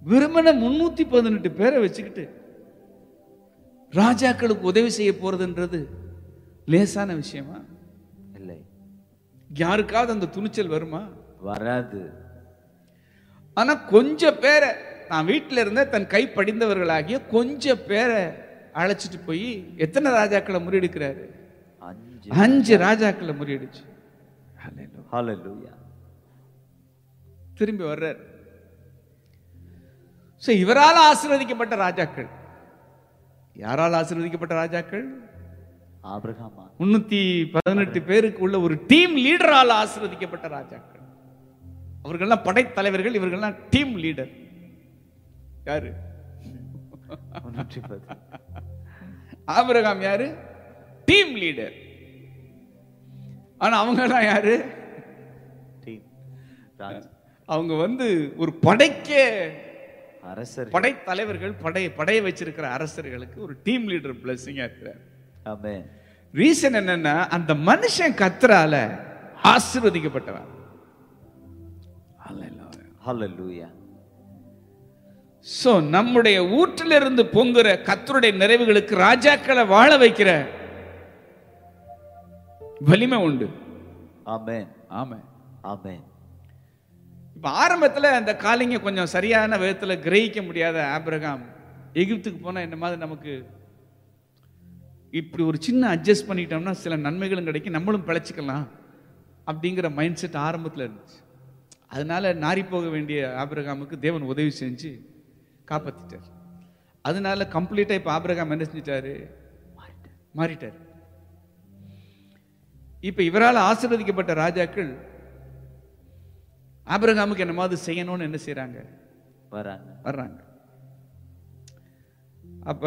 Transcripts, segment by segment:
வெறுமனே 318 பேரை வச்சுக்கிட்டு ராஜாக்களுக்கு உதவி செய்ய போறதுன்றது லேசான விஷயமா? இல்லை. யாருக்காவது அந்த துணிச்சல் வருமா? வராது. ஆனா கொஞ்சம் பேரை, நான் வீட்டில் இருந்த தன் கை படிந்தவர்களாகிய கொஞ்சம் பேரை அழைச்சிட்டு போய் எத்தனை ராஜாக்களை முறியடிக்கிறாரு? 5 ராஜாக்களை முறியடிச்சு. ஹல்லேலூயா. திரும்பி வர்றார். இவரால் ஆசீர்வதிக்கப்பட்ட ராஜாக்கள். யாரால் ஆசீர்வதிக்கப்பட்ட ராஜாக்கள்? ஆபிரகாம். 318 பேருக்கு உள்ள ஒரு டீம் லீடரால் ஆசீர்வதிக்கப்பட்ட ராஜாக்கள். அவர்கள்லாம் படைத்தலைவர்கள், இவர்கள்லாம் டீம் லீடர். யாரு? ஆபிரகாம் யாரு? Team leader. ஆனா அவங்க எல்லாம் யாரு? அவங்க ஒரு படைக்க அரசர், படைத்தலைவர்கள், படைய வச்சிருக்கிற அரசர்களுக்கு ஒரு டீம் லீடர் பிளஸிங்கா இருக்கிறார். ஆமென். ரீசன் என்னன்னா, அந்த மனுஷன் கர்த்தரால ஆசீர்வதிக்கப்பட்டவன். ஹல்லேலூயா. சோ நம்முடைய ஊற்றிலிருந்து பொங்குற கர்த்தருடைய நிறைவுகளுக்கு ராஜாக்களை வாழ வைக்கிற வலிமை உண்டு. ஆமென். ஆமென். ஆமென். இப்ப ஆரம்பத்துல அந்த காலிங்க கொஞ்சம் சரியான விதத்துல கிரகிக்க முடியாத ஆபிரகாம் எகிப்துக்கு போனா என்ன மாதிரி நமக்கு இப்படி ஒரு சின்ன அட்ஜஸ்ட் பண்ணிட்டோம்னா சில நன்மைகளும் கிடைக்கும், நம்மளும் பிழைச்சிக்கலாம் அப்படிங்கிற மைண்ட் செட் ஆரம்பத்தில் இருந்துச்சு. அதனால நாரி போக வேண்டிய ஆபிரகாமுக்கு தேவன் உதவி செஞ்சு காப்பாத்திட்டார். அதனால கம்ப்ளீட்டா இப்ப ஆபிரகாம் என்ன செஞ்சிட்டாரு? மாறிட்டார். இப்ப இவரால் ஆசீர்வதிக்கப்பட்ட ராஜாக்கள் ஆபிரகாமுக்கு என்ன மாதிரி செய்யணும்னு என்ன செய்யறாங்க? வர்றாங்க. அப்ப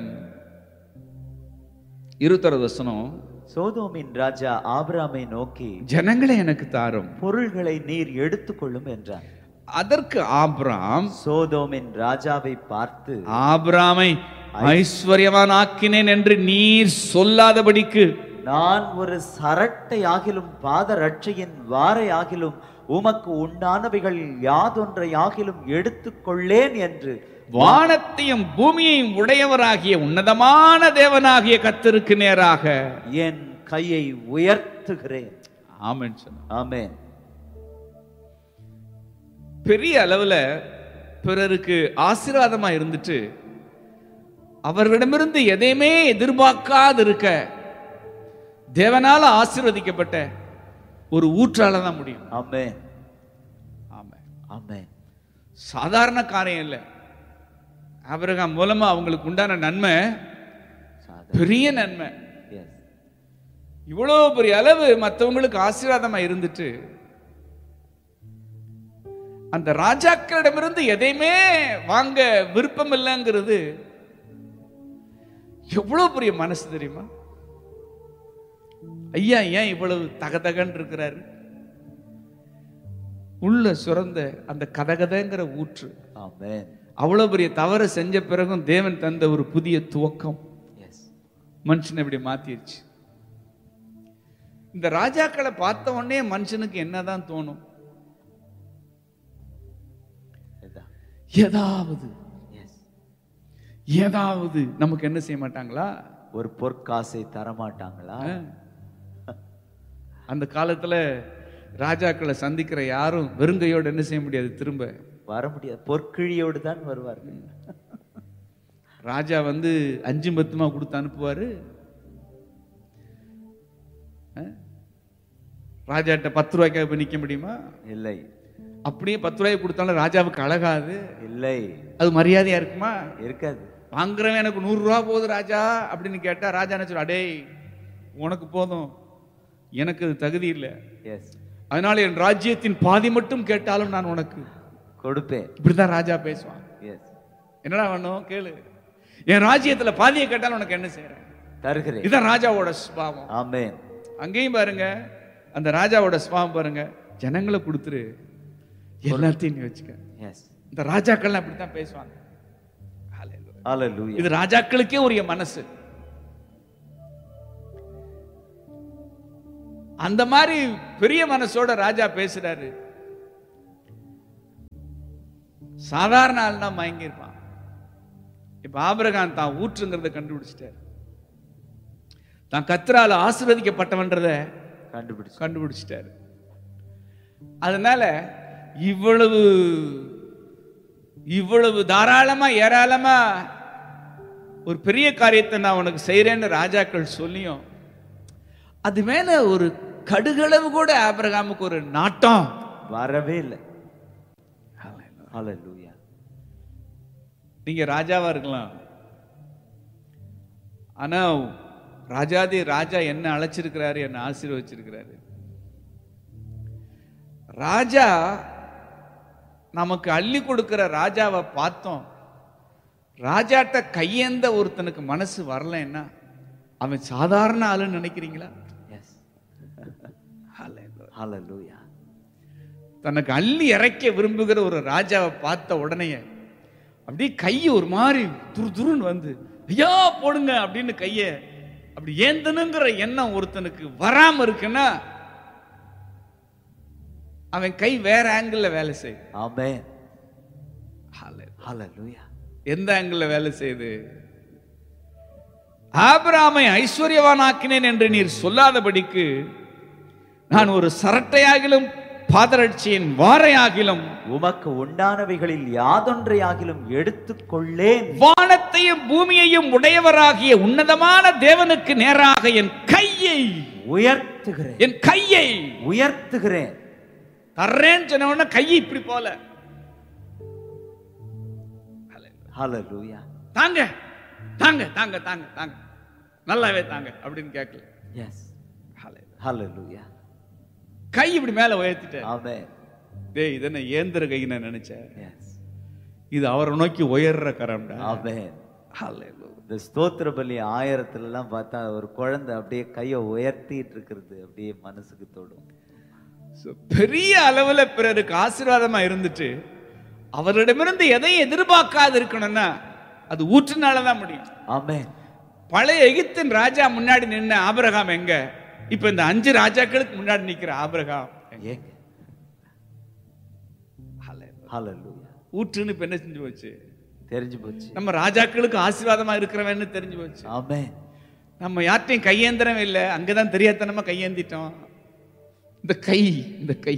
21 வசனம், சோதோமின் ராஜா ஆபிரகாமை நோக்கி, ஜனங்களை எனக்கு தாரும், பொருள்களை நீர் எடுத்துக்கொள்ளும் என்றார். அதற்கு ஆபிரகாம் சோதோமின் ராஜாவை பார்த்து, ஆபிரகாமை ஐஸ்வர்யவான் ஆக்கினேன் என்று நீர் சொல்லாதபடிக்கு நான் ஒரு சரட்டை ஆகிலும் பாதரட்சையின் வாரை ஆகிலும் உமக்கு உண்டானவைகள் யாதொன்றை ஆகிலும் எடுத்துக்கொள்ளேன் என்று வானத்தையும் பூமியையும் உடையவராகிய உன்னதமான தேவனாகிய கர்த்தருக்கு நேராக என் கையை உயர்த்துகிறேன். ஆமென். ஆமென். பெரிய அளவுல பிறருக்கு ஆசீர்வாதமா இருந்துட்டு அவர்களிடமிருந்து எதையுமே எதிர்பார்க்காது இருக்க தேவனால ஆசீர்வதிக்கப்பட்ட ஒரு ஊற்றால தான் முடியும். ஆமென். ஆமென். ஆமென். சாதாரண காரியம் இல்லை. ஆபிரகாம் மூலமா அவங்களுக்கு உண்டான நன்மை பெரிய நன்மை. இவ்வளவு பெரிய அளவு மற்றவங்களுக்கு ஆசீர்வாதமா இருந்துட்டு அந்த ராஜாக்களிடமிருந்து எதையுமே வாங்க விருப்பம் இல்லைங்கிறது எவ்வளவு பெரிய மனசு தெரியுமா? ஐயா ஏன் இவ்வளவு தகதகன்னு இருக்கிறாரு? உள்ள சுரந்த அந்த கதகதங்கிற ஊற்று. ஆமென். அவ்வளவு பெரிய தவறு செஞ்ச பிறகும் தேவன் தந்த ஒரு புதிய துவக்கம் மனுஷனை இப்படி மாத்திருச்சு. இந்த ராஜாக்களை பார்த்த உடனே மனுஷனுக்கு என்னதான் தோணும்? ஏதாவது நமக்கு என்ன செய்ய மாட்டாங்களா? ஒரு பொற்காசை தரமாட்டாங்களா? அந்த காலத்துல ராஜாக்களை சந்திக்கிற யாரும் வெறுங்கையோடு என்ன செய்ய முடியாது, திரும்ப வர முடியாது. பொற்கிழியோடு தான் வருவார்கள். ராஜா 5 10 கொடுத்து அனுப்புவாரு. ராஜாட்ட 10 ரூபாய்க்காக போய் நிக்க முடியுமா? இல்லை. அப்படியே 10 ரூபாய் கொடுத்தாலும் ராஜாவுக்கு அழகாது. இல்லை. அது மரியாதையா இருக்குமா? இருக்காது. வாங்குறவன் எனக்கு 100 ரூபா போகுது ராஜா அப்படின்னு கேட்டா ராஜா என்ன சொல்ற? அடே உனக்கு போதும், எனக்கு அது தகுதி இல்லை, அதனால என் ராஜ்யத்தின் பாதி மட்டும் கேட்டாலும் நான் உனக்கு கொடுப்பேன். இப்படிதான் ராஜா பேசுவான். என்னடா வேணும் கேளு, என் ராஜ்யத்துல பாதியை கேட்டாலும் உனக்கு என்ன செய்யறேன், தருகிறேன். இதுதான் ராஜாவோட சுபாவம். ஆமென். அங்கேயும் பாருங்க, அந்த ராஜாவோட சுபாவம் பாருங்க, ஜனங்களை கொடுத்துரு, எல்லாத்தையும் நீ வச்சுக்க. இந்த ராஜாக்கள் அப்படித்தான் பேசுவாங்க. இது ராஜாக்களுக்கே உரிய மனசு. அந்த மாதிரி பெரிய மனசோட ராஜா பேசுறாரு. சாதாரண ஆள் தான் மயங்கியிருப்பான். இப்ப ஆபிரகாம் தான் ஊற்றுங்கிறத கண்டுபிடிச்சிட்டார். தான் கர்த்தரால் ஆசீர்வதிக்கப்பட்டவன்றத கண்டுபிடிச்சிட்டாரு. அதனால இவ்வளவு தாராளமா ஏராளமா ஒரு பெரிய காரியத்தை நான் உனக்கு செய்யறேன்னு ராஜாக்கள் சொல்லியும் அது மேல ஒரு கடுகளவு கூட ஆபிரகாமுக்கு ஒரு நாட்டம் வரவே இல்லை. ஹல்லேலூயா. நீங்க ராஜாவா இருக்கலாம், ஆனா ராஜாதி ராஜா என்ன அழைச்சிருக்கிறாரு, என்ன ஆசீர்வதிச்சிருக்கிறாரு. ராஜா நமக்கு அள்ளி கொடுக்கிற ராஜாவை பார்த்தோம், ராஜாட்ட கையேந்த ஒருத்தனுக்கு மனசு வரலன்னா அவன் சாதாரண ஆளுன்னு நினைக்கிறீங்களா? ஹல்லேலூயா. தனக்கு அள்ளி இறைக்க விரும்புகிற ஒரு ராஜாவை பார்த்த உடனே அப்படியே கையை ஒரு மாதிரி துருன்னு வந்து ஐயா போடுங்க அப்படின்னு கைய அப்படி ஏந்தனுங்கிற எண்ணம் ஒருத்தனுக்கு வராம இருக்குன்னா அவன் கை வேற ஆங்கிள் வேலை செய்யுது. ஆமென். ஹல்லேலூயா. எந்த ஆங்கிள் வேலை செய்யுது? ஆபிரகாமை ஐஸ்வர்யவானாக்கினேன் என்று நீர் சொல்லாதபடிக்கு நான் ஒரு சரட்டையாகிலும் பாதரட்சியின் வாரையாகிலும் உமக்கு உண்டானவைகளில் யாதொன்றையாகிலும் எடுத்துக்கொள்ளேன். வானத்தையும் பூமியையும் உடையவராகிய உன்னதமான தேவனுக்கு நேராக என் கையை உயர்த்துகிறேன். தர்றேன்னு சொன்ன உடனே கையை இப்படி போல ஹல்லேலூயா. தாங்க தாங்க தாங்க தாங்க தாங்க நல்லாவே தாங்க அப்படின்னு கேட்கல. எஸ். ஹல்லேலூயா. கை இப்படி மேல உயர்த்திட்டேன். ஆமென். டேய் இது என்ன ஏந்திர கை நான் நினைச்சேன். எஸ். இது அவரை நோக்கி உயர்ற கரம்டா. ஆமென். ஹல்லேலூயா. இந்த ஸ்தோத்திர பலி 1000 எல்லாம் பார்த்தா ஒரு குழந்தை அப்படியே கையை உயர்த்திட்டு இருக்கிறது அப்படியே மனசுக்கு தொடும். பெரிய அளவுல பிறருக்கு ஆசீர்வாதமா இருந்துட்டு அவரிடமிருந்து எதையும் எதிர்பார்க்காது இருக்கணும்னா அது ஊற்றுனாலதான் முடியும். ஆமென். பழைய எகிப்தின் ராஜா முன்னாடி நின்ன ஆபிரகாம் எங்க? இப்ப இந்த 5 ராஜாக்களுக்கு முன்னாடி நிக்கிற ஆபிரகாம் எங்க? ஹல்லேலூயா. ஊற்றுன்னு இப்ப என்ன செஞ்சு போச்சு? தெரிஞ்சு போச்சு. நம்ம ராஜாக்களுக்கு ஆசீர்வாதமா இருக்கிறவன்னு தெரிஞ்சு போச்சு. ஆமென். நம்ம யார்ட்டையும் கையேந்திரம் இல்லை, அங்கதான் தெரியாதனமா கையேந்திட்டோம். இந்த கை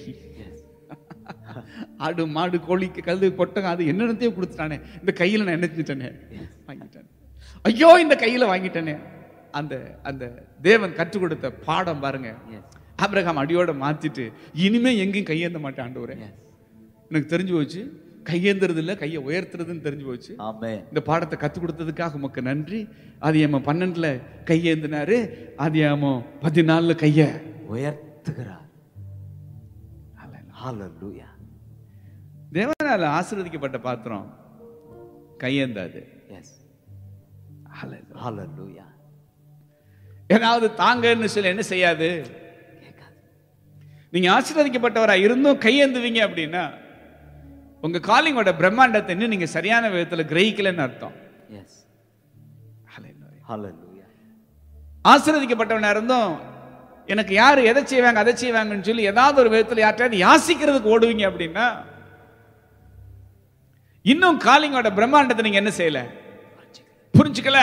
ஆடு மாடு கோழிக்கு கழுது பொட்டங்க அது என்னென்னத்தையோ கொடுத்துட்டானே, இந்த கையில நான் என்ன செஞ்சிட்டேனே வாங்கிட்டேன். ஐயோ இந்த கையில வாங்கிட்டேனே. அந்த அந்த தேவன் கற்றுக் கொடுத்த பாடம் பாருங்க. ஆபிரகாம் அடியோட மாத்திட்டு இனிமே எங்கேயும் கையேந்த மாட்டேன் ஆண்டவரே, எனக்கு தெரிஞ்சு போச்சு கையேந்துறது இல்ல கையை உயர்த்துறதுன்னு தெரிஞ்சு போச்சு. இந்த பாடத்தை கற்றுக் கொடுத்ததுக்காக உமக்கு நன்றி. ஆதியாகமம் 12 கையேந்தினாரு, ஆதியாகமம் 14 கைய உயர்த்துகிறார். ஹல்லேலூயா. தேவனால ஆசீர்வதிக்கப்பட்ட பாத்திரம் கையேந்தாது. எஸ். ஹல்லேலூயா. ஏதாவது தாங்கன்னு சொல்லி என்ன செய்யாது? நீங்க ஆசீர்வதிக்கப்பட்டவரா இருந்தும் கையேந்துவீங்க அப்படின்னா உங்க காலிங்கோட பிரம்மாண்டத்தை இன்னும் நீங்க சரியான விதத்துல கிரகிக்கலன்னு அர்த்தம். எஸ். ஹல்லேலூயா. ஆசீர்வதிக்கப்பட்டவனா இருந்தும் எனக்கு யாரு எதை செய்வாங்க அதை செய்வாங்கன்னு சொல்லி ஏதாவது ஒரு விதத்துல யார்ட்டாவது யாசிக்கிறதுக்கு ஓடுவீங்க அப்படின்னா இன்னும் காலிங்கோட பிரம்மாண்டத்தை நீங்க என்ன செய்யல, புரிஞ்சுக்கல.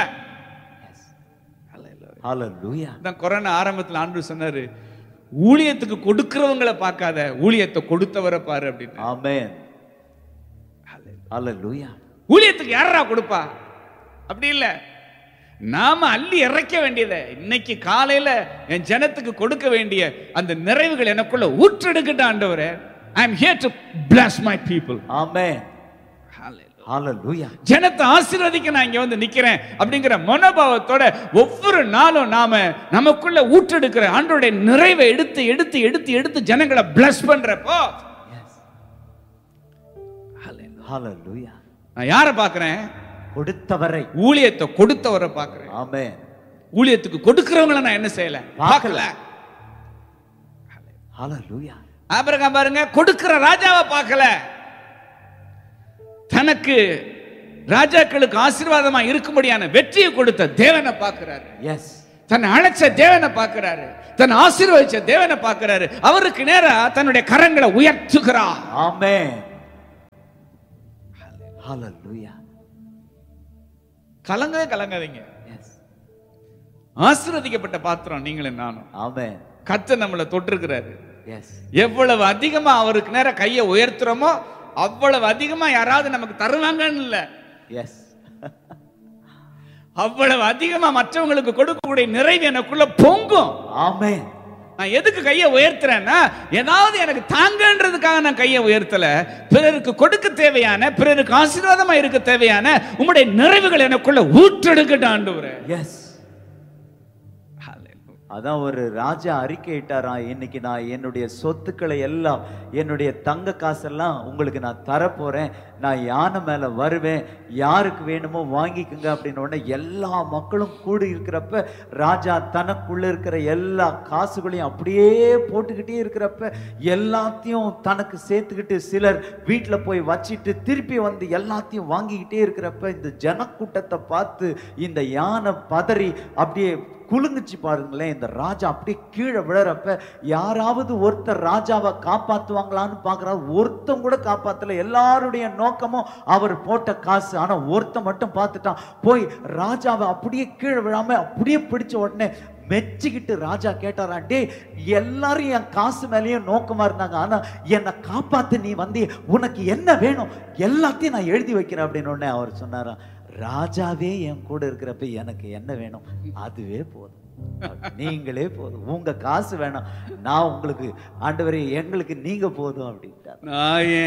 ஹல்லேலூயா. தான் கொரோனா ஆரம்பத்தில் ஆண்டவர் சொன்னாரு, ஊழியத்துக்கு கொடுக்கிறவங்களை பார்க்காத, ஊழியத்தை கொடுத்தவரை பாரு அப்படின்னு. ஆமென். ஹல்லேலூயா. ஊழியத்துக்கு யாரா கொடுப்பா? அப்படி இல்ல, நாம அள்ளி இறைக்க வேண்டியதை இன்னைக்கு காலையில என் ஜனத்துக்கு கொடுக்க வேண்டிய அந்த நிறைவுகள் எனக்குள்ள ஊற்றெடுக்கட்ட ஆண்டவரே. I am here to bless my people. ஆமென். ஹல்லேலூயா. ஜனத்தை ஆசீர்வதிக்க நான் இங்க வந்து நிக்கிறேன் அப்படிங்கிற மனோபாவத்தோட ஒவ்வொரு நாளும் நாம நமக்குள்ள ஊற்றெடுக்கிற ஆண்டவருடைய நிறைவை எடுத்து எடுத்து எடுத்து எடுத்து ஜனங்களை பிளஸ் பண்றப்போ ஹல்லேலூயா. நான் யாரை பார்க்கிறேன்? கொடுத்தவரை, ஊழியத்தை கொடுத்தவரை பார்க்கிறேன். ஆமென். ஊழியத்துக்கு கொடுக்கிறவங்களை நான் என்ன செய்யல, பார்க்கல. ஹல்லேலூயா. ஆபிரகாம் பாருங்க, கொடுக்கிற ராஜாவை பார்க்கல, தனக்கு ராஜாக்களுக்கு ஆசீர்வாதமா இருக்கும்படியான வெற்றியை கொடுத்த தேவனை பார்க்கிறாரு. எஸ். தன்னை அழைச்ச தேவனை பார்க்கிறாரு, தன்னை ஆசீர்வதிச்ச தேவனை பார்க்கிறாரு. அவருக்கு நேரா தன்னுடைய கரங்களை உயர்த்துகிறார். ஆமென். ஹalleluya. கலங்கவே கலங்காதீங்க. எஸ். ஆசீர்வதிக்கப்பட்ட பாத்திரம் நீங்களும் நானும். ஆமென். கர்த்தர் நம்மளை தொட்டிருக்கிறாரு. எஸ். எவ்வளவு அதிகமா அவருக்கு நேர கையை உயர்த்துறோமோ அவ்வளவு அதிகமா யாராவது நமக்கு தருவாங்கன்னு இல்ல. எஸ். அவ்வளவு அதிகமா மற்றவங்களுக்கு கொடுக்கக்கூடிய நிறைவு எனக்குள்ள பொங்கும். ஆமென். நான் எதுக்கு கையை உயர்த்துறேன்னா, ஏதாவது எனக்கு தாங்கன்றதுக்காக நான் கையை உயர்த்தல. பிறருக்கு கொடுக்க தேவையான, பிறருக்கு ஆசீர்வாதமா இருக்க தேவையான உம்முடைய நிறைவுகள் எனக்குள்ள ஊற்றெடுக்கட்டும் ஆண்டவரே. எஸ். அதான் ஒரு ராஜா அறிக்கையிட்டாராம், இன்னைக்கு நான் என்னுடைய சொத்துக்களை எல்லாம், என்னுடைய தங்க காசெல்லாம் உங்களுக்கு நான் தரப்போறேன், நான் யானை மேல வருவேன், யாருக்கு வேணுமோ வாங்கிக்குங்க அப்படின்னு உடனே எல்லா மக்களும் கூடி இருக்கிறப்ப ராஜா தனக்குள்ள இருக்கிற எல்லா காசுகளையும் அப்படியே போட்டுக்கிட்டே இருக்கிறப்ப எல்லாத்தையும் தனக்கு சேர்த்துக்கிட்டு சிலர் வீட்டில் போய் வச்சிட்டு திருப்பி வந்து எல்லாத்தையும் வாங்கிக்கிட்டே இருக்கிறப்ப இந்த ஜனக்கூட்டத்தை பார்த்து இந்த யானை பதறி அப்படியே குலுங்குச்சு பாருங்களேன். இந்த ராஜா அப்படியே கீழே விழறப்ப யாராவது ஒருத்தர் ராஜாவை காப்பாத்துவாங்களான்னு பாக்குறாரு. ஒருத்தம் கூட காப்பாத்தல. எல்லாருடைய நோக்கமும் அவர் போட்ட காசு. ஆனா ஒருத்தன் மட்டும் பார்த்துட்டான். போய் ராஜாவை அப்படியே கீழே விழாம அப்படியே பிடிச்ச உடனே மெச்சிக்கிட்டு ராஜா கேட்டாரா, டே எல்லாரும் என் காசு மேலேயும் நோக்கமா இருந்தாங்க, ஆனா என்னை காப்பாத்து நீ வந்து உனக்கு என்ன வேணும் எல்லாத்தையும் நான் எழுதி வைக்கிறேன் அப்படின்னு உடனே அவர் சொன்னாரா, ராஜாவே என் கூட இருக்கிறப்ப எனக்கு என்ன வேணும் அதுவே போதும், நீங்களே போதும், உங்க காசு வேணாம், நான் உங்களுக்கு ஆண்டவரே எங்களுக்கு நீங்க போதும் அப்படின்ட்டார்.